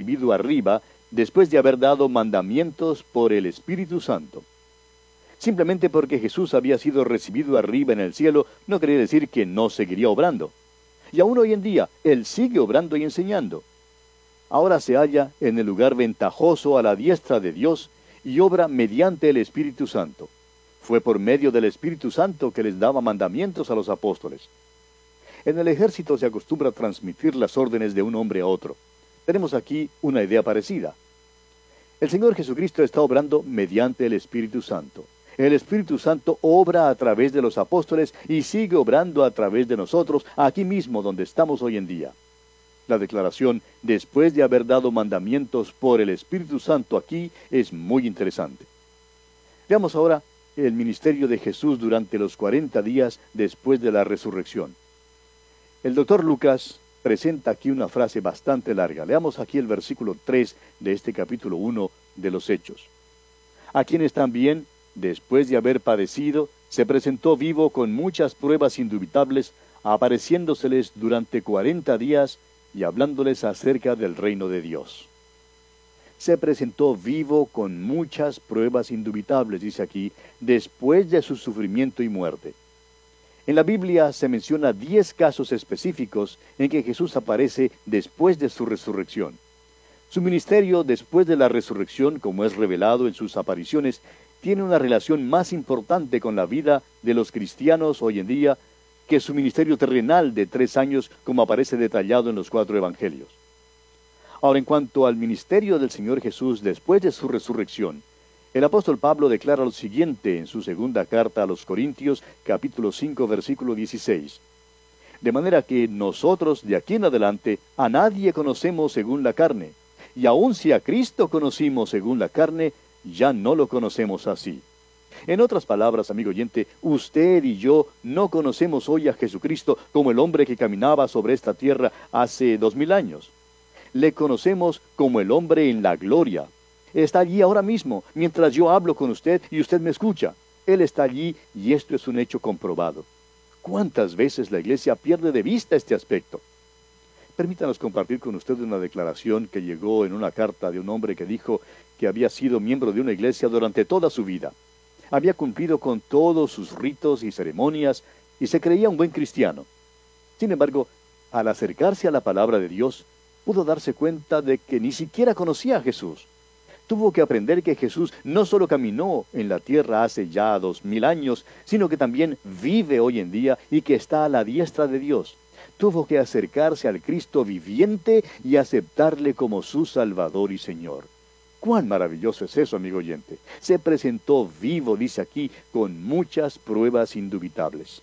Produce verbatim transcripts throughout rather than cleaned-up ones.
recibido arriba después de haber dado mandamientos por el Espíritu Santo. Simplemente porque Jesús había sido recibido arriba en el cielo, no quería decir que no seguiría obrando. Y aún hoy en día, Él sigue obrando y enseñando. Ahora se halla en el lugar ventajoso a la diestra de Dios y obra mediante el Espíritu Santo. Fue por medio del Espíritu Santo que les daba mandamientos a los apóstoles. En el ejército se acostumbra a transmitir las órdenes de un hombre a otro. Tenemos aquí una idea parecida. El Señor Jesucristo está obrando mediante el Espíritu Santo. El Espíritu Santo obra a través de los apóstoles y sigue obrando a través de nosotros, aquí mismo donde estamos hoy en día. La declaración, después de haber dado mandamientos por el Espíritu Santo aquí, es muy interesante. Veamos ahora el ministerio de Jesús durante los cuarenta días después de la resurrección. El doctor Lucas presenta aquí una frase bastante larga. Leamos aquí el versículo tres de este capítulo uno de los Hechos. A quienes también, después de haber padecido, se presentó vivo con muchas pruebas indubitables, apareciéndoseles durante cuarenta días y hablándoles acerca del reino de Dios. Se presentó vivo con muchas pruebas indubitables, dice aquí, después de su sufrimiento y muerte. En la Biblia se menciona diez casos específicos en que Jesús aparece después de su resurrección. Su ministerio después de la resurrección, como es revelado en sus apariciones, tiene una relación más importante con la vida de los cristianos hoy en día que su ministerio terrenal de tres años, como aparece detallado en los cuatro evangelios. Ahora, en cuanto al ministerio del Señor Jesús después de su resurrección, el apóstol Pablo declara lo siguiente en su segunda carta a los Corintios, capítulo cinco, versículo dieciséis. De manera que nosotros, de aquí en adelante, a nadie conocemos según la carne, y aun si a Cristo conocimos según la carne, ya no lo conocemos así. En otras palabras, amigo oyente, usted y yo no conocemos hoy a Jesucristo como el hombre que caminaba sobre esta tierra hace dos mil años. Le conocemos como el hombre en la gloria. Está allí ahora mismo, mientras yo hablo con usted y usted me escucha. Él está allí y esto es un hecho comprobado. ¿Cuántas veces la iglesia pierde de vista este aspecto? Permítanos compartir con usted una declaración que llegó en una carta de un hombre que dijo que había sido miembro de una iglesia durante toda su vida. Había cumplido con todos sus ritos y ceremonias y se creía un buen cristiano. Sin embargo, al acercarse a la palabra de Dios, pudo darse cuenta de que ni siquiera conocía a Jesús. Tuvo que aprender que Jesús no solo caminó en la tierra hace ya dos mil años, sino que también vive hoy en día y que está a la diestra de Dios. Tuvo que acercarse al Cristo viviente y aceptarle como su Salvador y Señor. ¡Cuán maravilloso es eso, amigo oyente! Se presentó vivo, dice aquí, con muchas pruebas indubitables.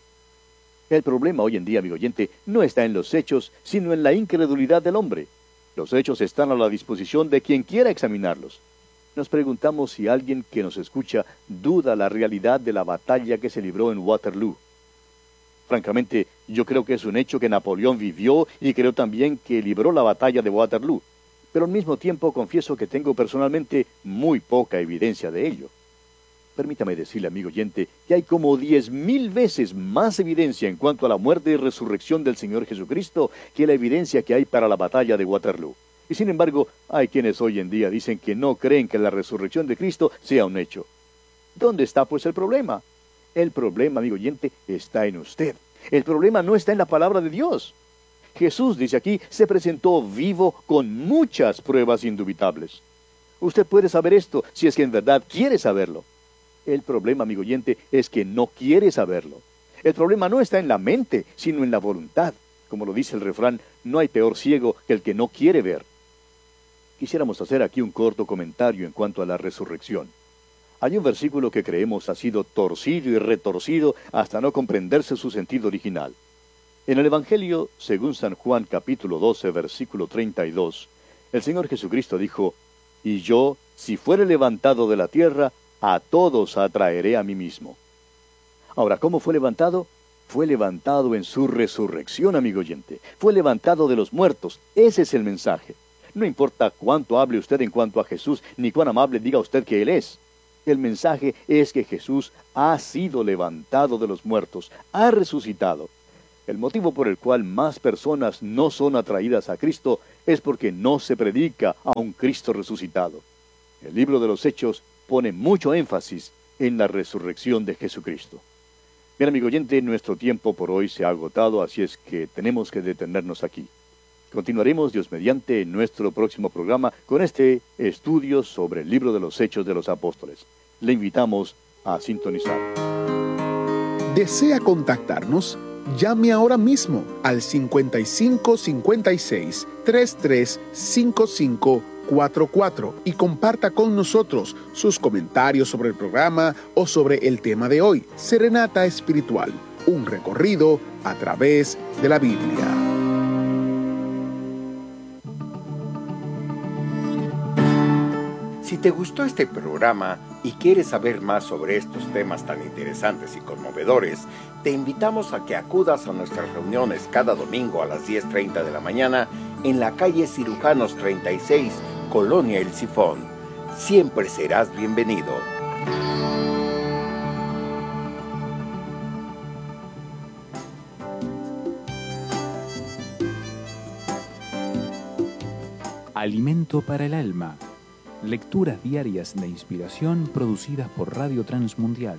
El problema hoy en día, amigo oyente, no está en los hechos, sino en la incredulidad del hombre. Los hechos están a la disposición de quien quiera examinarlos. Nos preguntamos si alguien que nos escucha duda la realidad de la batalla que se libró en Waterloo. Francamente, yo creo que es un hecho que Napoleón vivió y creo también que libró la batalla de Waterloo. Pero al mismo tiempo confieso que tengo personalmente muy poca evidencia de ello. Permítame decirle, amigo oyente, que hay como diez mil veces más evidencia en cuanto a la muerte y resurrección del Señor Jesucristo que la evidencia que hay para la batalla de Waterloo. Y sin embargo, hay quienes hoy en día dicen que no creen que la resurrección de Cristo sea un hecho. ¿Dónde está pues el problema? El problema, amigo oyente, está en usted. El problema no está en la palabra de Dios. Jesús, dice aquí, se presentó vivo con muchas pruebas indubitables. Usted puede saber esto si es que en verdad quiere saberlo. El problema, amigo oyente, es que no quiere saberlo. El problema no está en la mente, sino en la voluntad. Como lo dice el refrán, no hay peor ciego que el que no quiere ver. Quisiéramos hacer aquí un corto comentario en cuanto a la resurrección. Hay un versículo que creemos ha sido torcido y retorcido hasta no comprenderse su sentido original. En el Evangelio, según San Juan capítulo doce, versículo treinta y dos, el Señor Jesucristo dijo, «Y yo, si fuere levantado de la tierra, a todos atraeré a mí mismo». Ahora, ¿cómo fue levantado? Fue levantado en su resurrección, amigo oyente. Fue levantado de los muertos. Ese es el mensaje. No importa cuánto hable usted en cuanto a Jesús, ni cuán amable diga usted que Él es. El mensaje es que Jesús ha sido levantado de los muertos, ha resucitado. El motivo por el cual más personas no son atraídas a Cristo es porque no se predica a un Cristo resucitado. El libro de los Hechos pone mucho énfasis en la resurrección de Jesucristo. Bien, amigo oyente, nuestro tiempo por hoy se ha agotado, así es que tenemos que detenernos aquí. Continuaremos, Dios mediante, en nuestro próximo programa con este estudio sobre el libro de los Hechos de los Apóstoles. Le invitamos a sintonizar. ¿Desea contactarnos? Llame ahora mismo al cincuenta y cinco cincuenta y seis, treinta y tres cincuenta y cinco cuarenta y cuatro y comparta con nosotros sus comentarios sobre el programa o sobre el tema de hoy, Serenata Espiritual, un recorrido a través de la Biblia. Si te gustó este programa y quieres saber más sobre estos temas tan interesantes y conmovedores, te invitamos a que acudas a nuestras reuniones cada domingo a las diez treinta de la mañana en la calle Cirujanos treinta y seis, Colonia El Sifón. Siempre serás bienvenido. Alimento para el alma. Lecturas diarias de inspiración producidas por Radio Transmundial.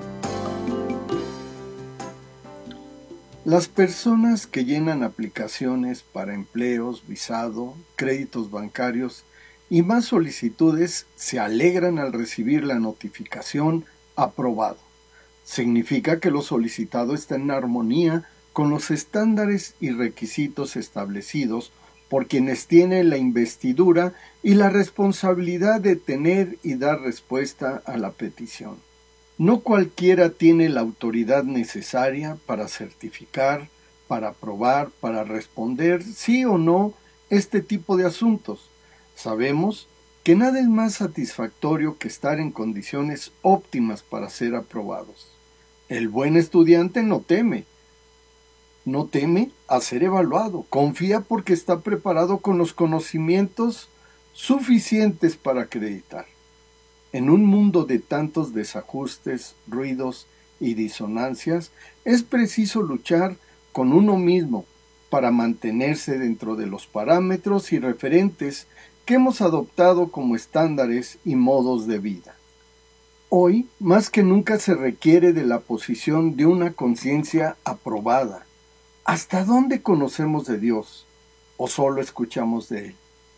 Las personas que llenan aplicaciones para empleos, visado, créditos bancarios y más solicitudes se alegran al recibir la notificación aprobado. Significa que lo solicitado está en armonía con los estándares y requisitos establecidos por quienes tienen la investidura y la responsabilidad de tener y dar respuesta a la petición. No cualquiera tiene la autoridad necesaria para certificar, para aprobar, para responder sí o no este tipo de asuntos. Sabemos que nada es más satisfactorio que estar en condiciones óptimas para ser aprobados. El buen estudiante no teme. No teme a ser evaluado, confía porque está preparado con los conocimientos suficientes para acreditar. En un mundo de tantos desajustes, ruidos y disonancias, es preciso luchar con uno mismo para mantenerse dentro de los parámetros y referentes que hemos adoptado como estándares y modos de vida. Hoy, más que nunca, se requiere de la posición de una conciencia aprobada. ¿Hasta dónde conocemos de Dios o solo escuchamos de Él?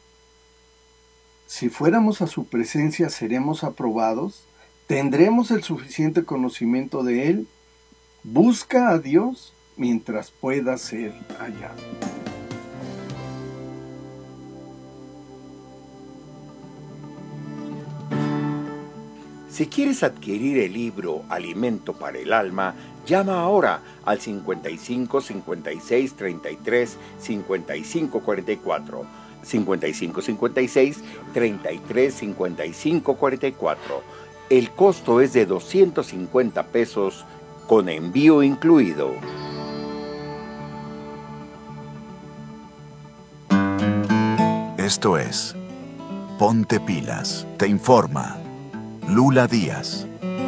Si fuéramos a su presencia, ¿seremos aprobados? ¿Tendremos el suficiente conocimiento de Él? Busca a Dios mientras pueda ser hallado. Si quieres adquirir el libro Alimento para el Alma, llama ahora al cincuenta y cinco cincuenta y seis treinta y tres cincuenta y cinco cuarenta y cuatro, cincuenta y cinco cincuenta y seis treinta y tres cincuenta y cinco cuarenta y cuatro. El costo es de doscientos cincuenta pesos con envío incluido. Esto es Ponte Pilas, te informa Lula Díaz.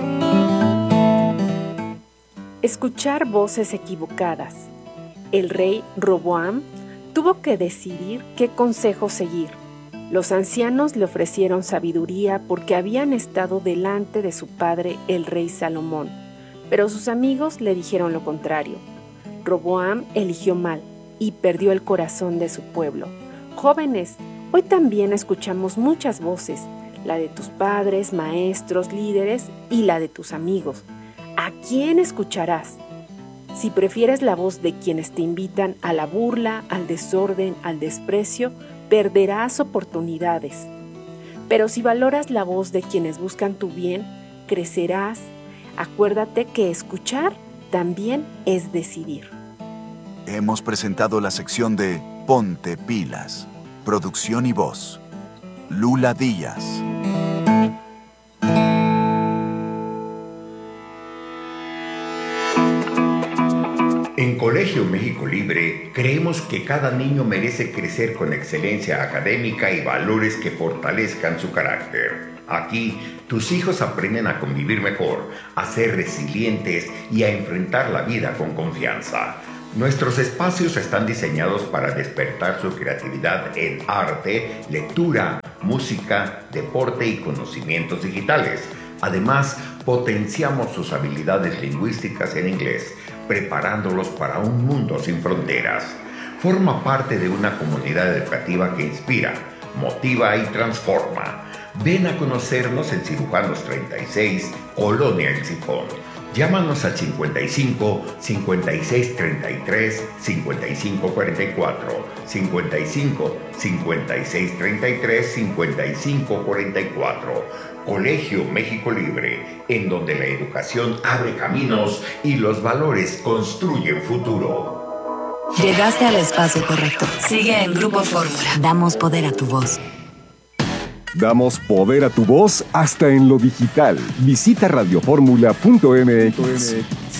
Escuchar voces equivocadas. El rey Roboam tuvo que decidir qué consejo seguir. Los ancianos le ofrecieron sabiduría porque habían estado delante de su padre el rey Salomón, pero sus amigos le dijeron lo contrario. Roboam eligió mal y perdió el corazón de su pueblo. Jóvenes, hoy también escuchamos muchas voces, la de tus padres, maestros, líderes y la de tus amigos. ¿A quién escucharás? Si prefieres la voz de quienes te invitan a la burla, al desorden, al desprecio, perderás oportunidades. Pero si valoras la voz de quienes buscan tu bien, crecerás. Acuérdate que escuchar también es decidir. Hemos presentado la sección de Ponte Pilas, producción y voz, Lula Díaz. En Colegio México Libre creemos que cada niño merece crecer con excelencia académica y valores que fortalezcan su carácter. Aquí, tus hijos aprenden a convivir mejor, a ser resilientes y a enfrentar la vida con confianza. Nuestros espacios están diseñados para despertar su creatividad en arte, lectura, música, deporte y conocimientos digitales. Además, potenciamos sus habilidades lingüísticas en inglés, preparándolos para un mundo sin fronteras. Forma parte de una comunidad educativa que inspira, motiva y transforma. Ven a conocernos en Cirujanos treinta y seis, Colonia El Sifón. Llámanos al cincuenta y cinco, cincuenta y seis, treinta y tres, cincuenta y cinco, cuarenta y cuatro, cincuenta y cinco, cincuenta y seis, treinta y tres, cincuenta y cinco, cuarenta y cuatro. Colegio México Libre, en donde la educación abre caminos y los valores construyen futuro. Llegaste al espacio correcto. Sigue en Grupo Fórmula. Damos poder a tu voz. Damos poder a tu voz hasta en lo digital. Visita radioformula punto m x.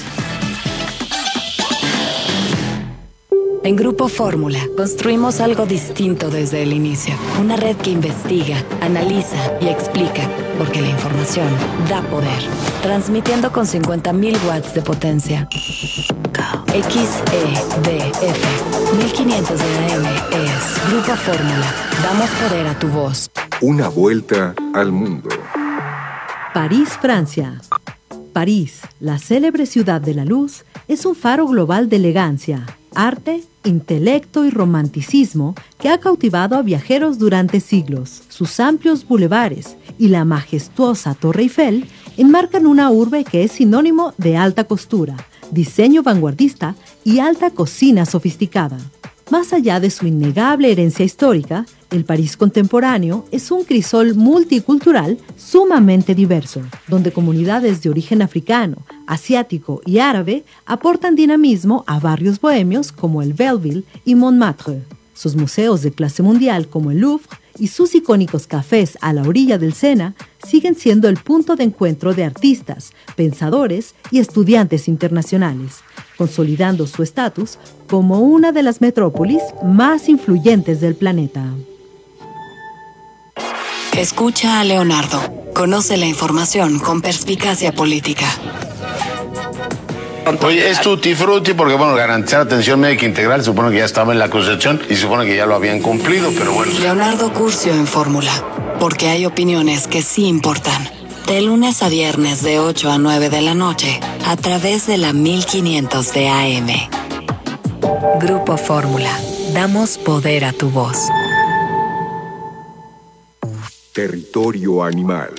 En Grupo Fórmula construimos algo distinto desde el inicio. Una red que investiga, analiza y explica, porque la información da poder. Transmitiendo con cincuenta mil watts de potencia. X E D F mil quinientos de A M es Grupo Fórmula. Damos poder a tu voz. Una vuelta al mundo. París, Francia. París, la célebre ciudad de la luz, es un faro global de elegancia, arte, intelecto y romanticismo que ha cautivado a viajeros durante siglos. Sus amplios bulevares y la majestuosa Torre Eiffel enmarcan una urbe que es sinónimo de alta costura, diseño vanguardista y alta cocina sofisticada. Más allá de su innegable herencia histórica, el París contemporáneo es un crisol multicultural sumamente diverso, donde comunidades de origen africano, asiático y árabe aportan dinamismo a barrios bohemios como el Belleville y Montmartre. Sus museos de clase mundial como el Louvre y sus icónicos cafés a la orilla del Sena siguen siendo el punto de encuentro de artistas, pensadores y estudiantes internacionales, consolidando su estatus como una de las metrópolis más influyentes del planeta. Escucha a Leonardo. Conoce la información con perspicacia política. Oye, es tutti frutti porque, bueno, garantizar atención médica integral, supone que ya estaba en la Concepción y supone que ya lo habían cumplido, pero bueno. Leonardo Curcio en Fórmula, porque hay opiniones que sí importan. De lunes a viernes de ocho a nueve de la noche, a través de la mil quinientos de A M. Grupo Fórmula. Damos poder a tu voz. Territorio animal.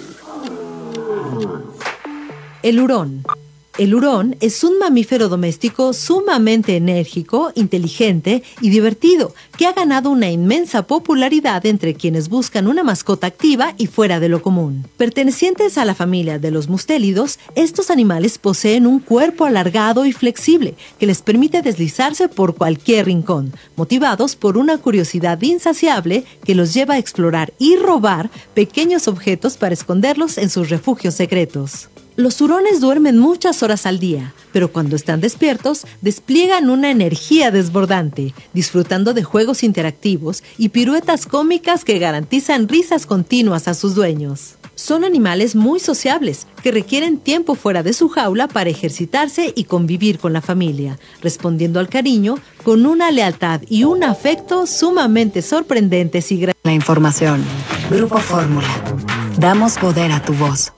El hurón. El hurón es un mamífero doméstico sumamente enérgico, inteligente y divertido, que ha ganado una inmensa popularidad entre quienes buscan una mascota activa y fuera de lo común. Pertenecientes a la familia de los mustélidos, estos animales poseen un cuerpo alargado y flexible que les permite deslizarse por cualquier rincón, motivados por una curiosidad insaciable que los lleva a explorar y robar pequeños objetos para esconderlos en sus refugios secretos. Los hurones duermen muchas horas al día, pero cuando están despiertos, despliegan una energía desbordante, disfrutando de juegos interactivos y piruetas cómicas que garantizan risas continuas a sus dueños. Son animales muy sociables, que requieren tiempo fuera de su jaula para ejercitarse y convivir con la familia, respondiendo al cariño con una lealtad y un afecto sumamente sorprendentes y grandes. La información. Grupo Fórmula. Damos poder a tu voz.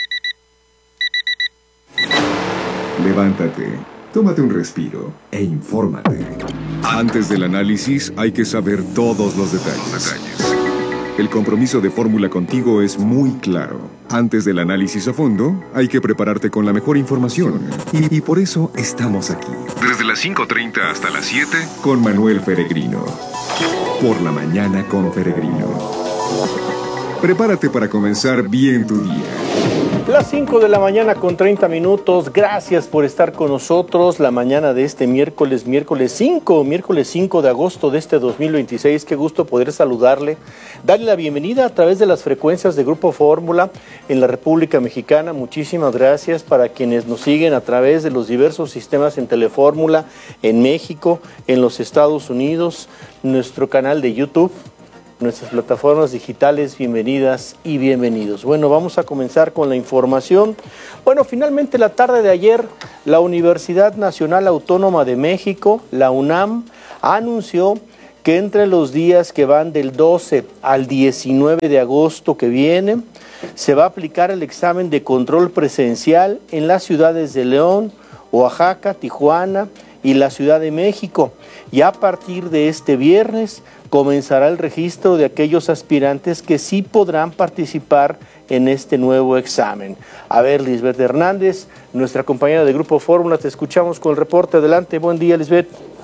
Levántate, tómate un respiro e infórmate. Antes del análisis hay que saber todos los detalles. El compromiso de Fórmula contigo es muy claro. Antes del análisis a fondo, hay que prepararte con la mejor información. Y, y por eso estamos aquí. Desde las cinco treinta hasta las siete, con Manuel Peregrino. Por la mañana con Peregrino. Prepárate para comenzar bien tu día. Las cinco de la mañana con treinta minutos, gracias por estar con nosotros la mañana de este miércoles, miércoles cinco, miércoles cinco de agosto de este dos mil veintiséis. Qué gusto poder saludarle, darle la bienvenida a través de las frecuencias de Grupo Fórmula en la República Mexicana. Muchísimas gracias para quienes nos siguen a través de los diversos sistemas en Telefórmula, en México, en los Estados Unidos, nuestro canal de YouTube, nuestras plataformas digitales, bienvenidas y bienvenidos. Bueno, vamos a comenzar con la información. Bueno, finalmente la tarde de ayer, la Universidad Nacional Autónoma de México, la UNAM, anunció que entre los días que van del doce al diecinueve de agosto que viene, se va a aplicar el examen de control presencial en las ciudades de León, Oaxaca, Tijuana y la Ciudad de México. Y a partir de este viernes comenzará el registro de aquellos aspirantes que sí podrán participar en este nuevo examen. A ver, Lisbeth Hernández, nuestra compañera de Grupo Fórmula, te escuchamos con el reporte. Adelante, buen día, Lisbeth.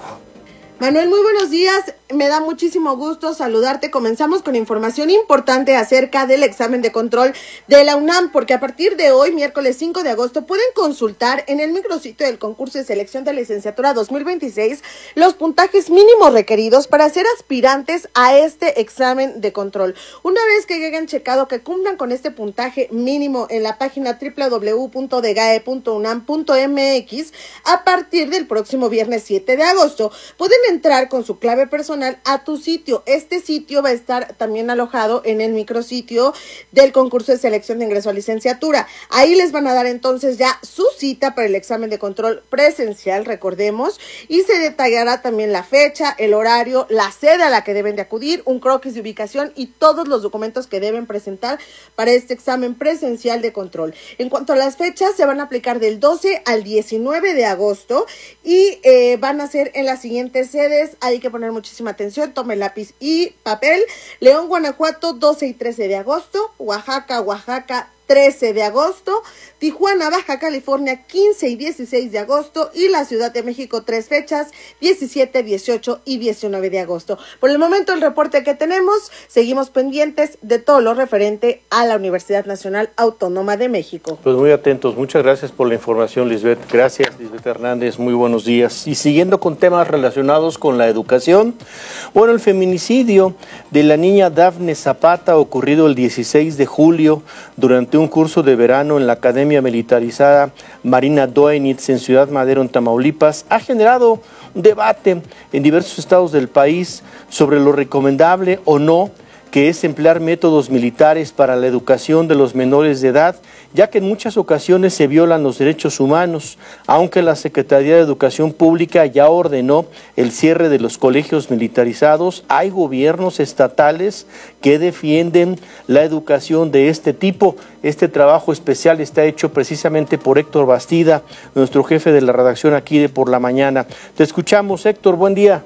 Manuel, muy buenos días. Me da muchísimo gusto saludarte. Comenzamos con información importante acerca del examen de control de la UNAM, porque a partir de hoy, miércoles cinco de agosto, pueden consultar en el micrositio del concurso de selección de licenciatura dos mil veintiséis los puntajes mínimos requeridos para ser aspirantes a este examen de control. Una vez que lleguen checado que cumplan con este puntaje mínimo en la página doble u doble u doble u punto degae punto unam punto m x, a partir del próximo viernes siete de agosto, pueden entrar con su clave personal a tu sitio. Este sitio va a estar también alojado en el micrositio del concurso de selección de ingreso a licenciatura. Ahí les van a dar entonces ya su cita para el examen de control presencial, recordemos, y se detallará también la fecha, el horario, la sede a la que deben de acudir, un croquis de ubicación y todos los documentos que deben presentar para este examen presencial de control. En cuanto a las fechas, se van a aplicar del doce al diecinueve de agosto y eh, van a ser en las siguientes sedes. Hay que poner muchísima atención, tome lápiz y papel. León, Guanajuato, doce y trece de agosto, Oaxaca, Oaxaca, trece de agosto, Tijuana, Baja California, quince y dieciséis de agosto, y la Ciudad de México, tres fechas, diecisiete, dieciocho y diecinueve de agosto. Por el momento, el reporte que tenemos, seguimos pendientes de todo lo referente a la Universidad Nacional Autónoma de México. Pues muy atentos, muchas gracias por la información, Lisbeth. Gracias, Lisbeth Hernández, muy buenos días. Y siguiendo con temas relacionados con la educación, bueno, el feminicidio de la niña Dafne Zapata, ocurrido el dieciséis de julio, durante un curso de verano en la Academia Militarizada Marina Doenitz en Ciudad Madero, en Tamaulipas, ha generado un debate en diversos estados del país sobre lo recomendable o no que es emplear métodos militares para la educación de los menores de edad, ya que en muchas ocasiones se violan los derechos humanos, aunque la Secretaría de Educación Pública ya ordenó el cierre de los colegios militarizados. Hay gobiernos estatales que defienden la educación de este tipo. Este trabajo especial está hecho precisamente por Héctor Bastida, nuestro jefe de la redacción aquí de Por la Mañana. Te escuchamos, Héctor, buen día.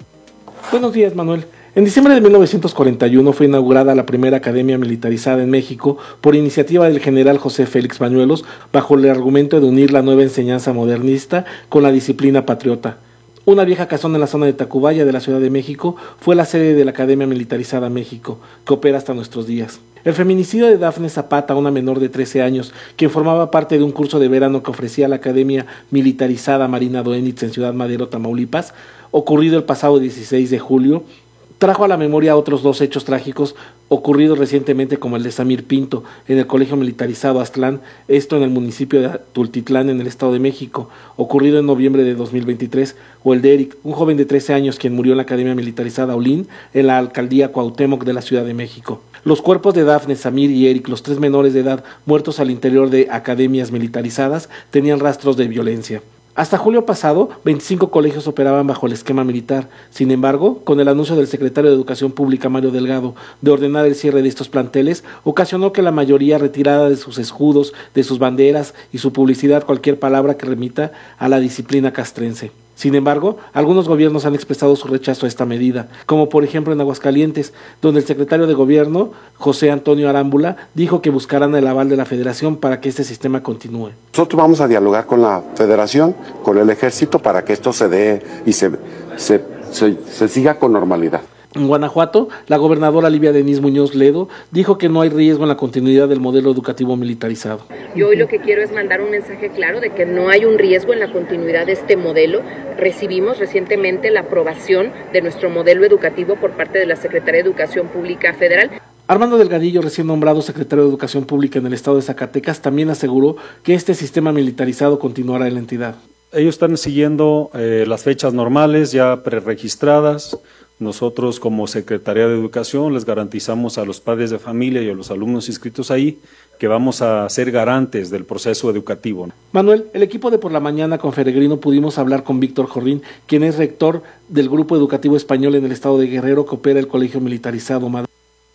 Buenos días, Manuel. En diciembre de mil novecientos cuarenta y uno fue inaugurada la primera academia militarizada en México por iniciativa del general José Félix Bañuelos, bajo el argumento de unir la nueva enseñanza modernista con la disciplina patriota. Una vieja casona en la zona de Tacubaya de la Ciudad de México fue la sede de la Academia Militarizada México, que opera hasta nuestros días. El feminicidio de Dafne Zapata, una menor de trece años, quien formaba parte de un curso de verano que ofrecía la Academia Militarizada Marina Doenitz en Ciudad Madero, Tamaulipas, ocurrido el pasado dieciséis de julio, trajo a la memoria otros dos hechos trágicos ocurridos recientemente, como el de Samir Pinto en el Colegio Militarizado Aztlán, esto en el municipio de Tultitlán, en el Estado de México, ocurrido en noviembre de dos mil veintitrés, o el de Eric, un joven de trece años quien murió en la Academia Militarizada Olín, en la Alcaldía Cuauhtémoc de la Ciudad de México. Los cuerpos de Dafne, Samir y Eric, los tres menores de edad muertos al interior de academias militarizadas, tenían rastros de violencia. Hasta julio pasado, veinticinco colegios operaban bajo el esquema militar. Sin embargo, con el anuncio del secretario de Educación Pública, Mario Delgado, de ordenar el cierre de estos planteles, ocasionó que la mayoría retirara de sus escudos, de sus banderas y su publicidad cualquier palabra que remita a la disciplina castrense. Sin embargo, algunos gobiernos han expresado su rechazo a esta medida, como por ejemplo en Aguascalientes, donde el secretario de Gobierno, José Antonio Arámbula, dijo que buscarán el aval de la Federación para que este sistema continúe. Nosotros vamos a dialogar con la Federación, con el Ejército, para que esto se dé y se, se, se, se siga con normalidad. En Guanajuato, la gobernadora Livia Denís Muñoz Ledo dijo que no hay riesgo en la continuidad del modelo educativo militarizado. Yo hoy lo que quiero es mandar un mensaje claro de que no hay un riesgo en la continuidad de este modelo. Recibimos recientemente la aprobación de nuestro modelo educativo por parte de la Secretaría de Educación Pública Federal. Armando Delgadillo, recién nombrado secretario de Educación Pública en el estado de Zacatecas, también aseguró que este sistema militarizado continuará en la entidad. Ellos están siguiendo eh, las fechas normales ya preregistradas Nosotros como Secretaría de Educación les garantizamos a los padres de familia y a los alumnos inscritos ahí que vamos a ser garantes del proceso educativo. Manuel, el equipo de Por la Mañana con Feregrino pudimos hablar con Víctor Jordín, quien es rector del Grupo Educativo Español en el estado de Guerrero que opera el Colegio Militarizado Madrid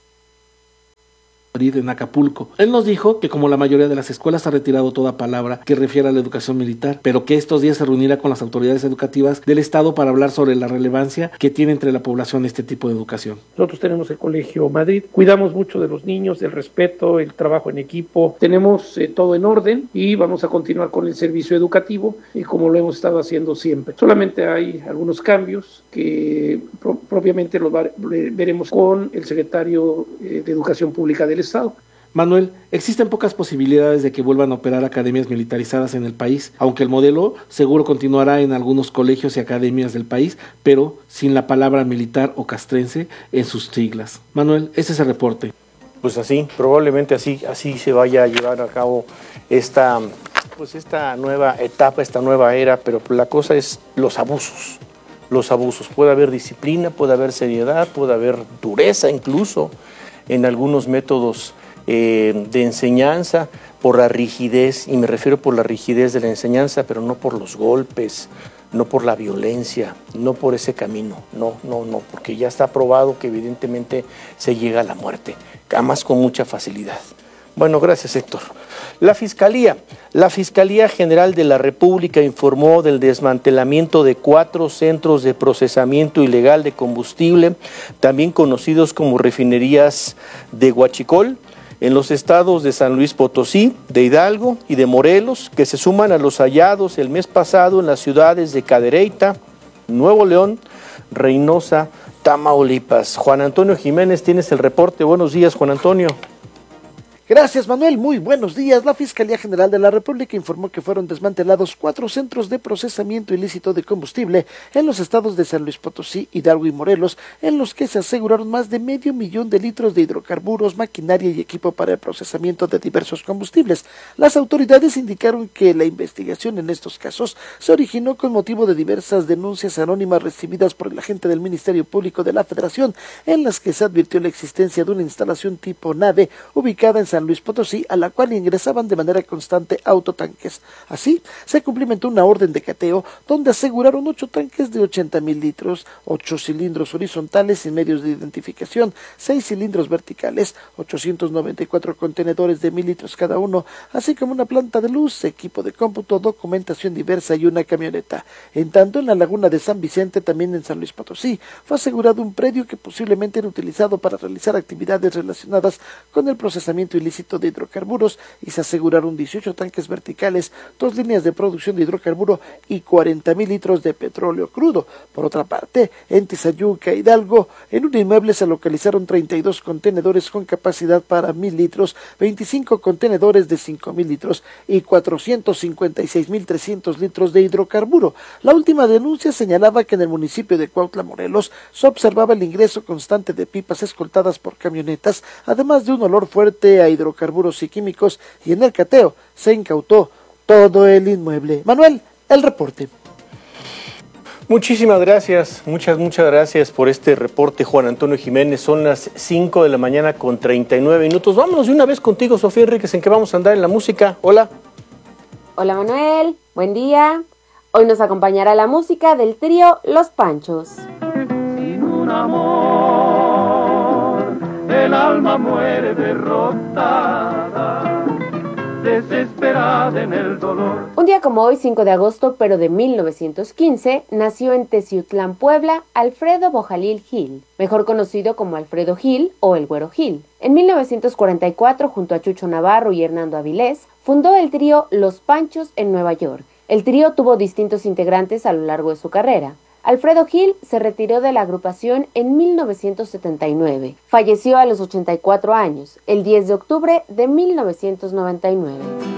en Acapulco. Él nos dijo que como la mayoría de las escuelas ha retirado toda palabra que refiera a la educación militar, pero que estos días se reunirá con las autoridades educativas del estado para hablar sobre la relevancia que tiene entre la población este tipo de educación. Nosotros tenemos el Colegio Madrid, cuidamos mucho de los niños, del respeto, el trabajo en equipo, tenemos eh, todo en orden y vamos a continuar con el servicio educativo y como lo hemos estado haciendo siempre. Solamente hay algunos cambios que pro propiamente los veremos con el secretario eh, de Educación Pública del Estado. Manuel, existen pocas posibilidades de que vuelvan a operar academias militarizadas en el país, aunque el modelo seguro continuará en algunos colegios y academias del país, pero sin la palabra militar o castrense en sus siglas. Manuel, ese es el reporte. Pues así, probablemente así, así se vaya a llevar a cabo esta, pues esta nueva etapa, esta nueva era, pero la cosa es los abusos. Los abusos. Puede haber disciplina, puede haber seriedad, puede haber dureza incluso en algunos métodos eh, de enseñanza por la rigidez, y me refiero por la rigidez de la enseñanza, pero no por los golpes, no por la violencia, no por ese camino, no, no, no, porque ya está probado que evidentemente se llega a la muerte, además con mucha facilidad. Bueno, gracias, Héctor. La Fiscalía, la Fiscalía General de la República informó del desmantelamiento de cuatro centros de procesamiento ilegal de combustible, también conocidos como refinerías de Huachicol, en los estados de San Luis Potosí, de Hidalgo y de Morelos, que se suman a los hallados el mes pasado en las ciudades de Cadereyta, Nuevo León, Reynosa, Tamaulipas. Juan Antonio Jiménez, tienes el reporte. Buenos días, Juan Antonio. Gracias, Manuel. Muy buenos días. La Fiscalía General de la República informó que fueron desmantelados cuatro centros de procesamiento ilícito de combustible en los estados de San Luis Potosí, Hidalgo y Morelos, en los que se aseguraron más de medio millón de litros de hidrocarburos, maquinaria y equipo para el procesamiento de diversos combustibles. Las autoridades indicaron que la investigación en estos casos se originó con motivo de diversas denuncias anónimas recibidas por el agente del Ministerio Público de la Federación, en las que se advirtió la existencia de una instalación tipo nave ubicada en San Luis Potosí, a la cual ingresaban de manera constante autotanques. Así, se cumplimentó una orden de cateo donde aseguraron ocho tanques de ochenta mil litros, ocho cilindros horizontales sin medios de identificación, seis cilindros verticales, ochocientos noventa y cuatro contenedores de mil litros cada uno, así como una planta de luz, equipo de cómputo, documentación diversa y una camioneta. En tanto, en la laguna de San Vicente, también en San Luis Potosí, fue asegurado un predio que posiblemente era utilizado para realizar actividades relacionadas con el procesamiento ilícito de hidrocarburos y se aseguraron dieciocho tanques verticales, dos líneas de producción de hidrocarburo y cuarenta mil litros de petróleo crudo. Por otra parte, en Tizayuca, Hidalgo, en un inmueble se localizaron treinta y dos contenedores con capacidad para mil litros, veinticinco contenedores de cinco mil litros y cuatrocientos cincuenta y seis mil trescientos litros de hidrocarburo. La última denuncia señalaba que en el municipio de Cuautla, Morelos, se observaba el ingreso constante de pipas escoltadas por camionetas, además de un olor fuerte a hidrocarburos y químicos, y en el cateo se incautó todo el inmueble. Manuel, el reporte. Muchísimas gracias, muchas, muchas gracias por este reporte, Juan Antonio Jiménez. Son las cinco de la mañana con treinta y nueve minutos. Vámonos de una vez contigo, Sofía Enríquez, ¿en qué vamos a andar en la música? Hola. Hola, Manuel, buen día. Hoy nos acompañará la música del trío Los Panchos. Sin un amor, el alma muere derrotada, desesperada en el dolor. Un día como hoy, cinco de agosto, pero de mil novecientos quince, nació en Teciutlán, Puebla, Alfredo Bojalil Gil, mejor conocido como Alfredo Gil o El Güero Gil. En mil novecientos cuarenta y cuatro, junto a Chucho Navarro y Hernando Avilés, fundó el trío Los Panchos en Nueva York. El trío tuvo distintos integrantes a lo largo de su carrera. Alfredo Gil se retiró de la agrupación en mil novecientos setenta y nueve. Falleció a los ochenta y cuatro años, el diez de octubre de mil novecientos noventa y nueve.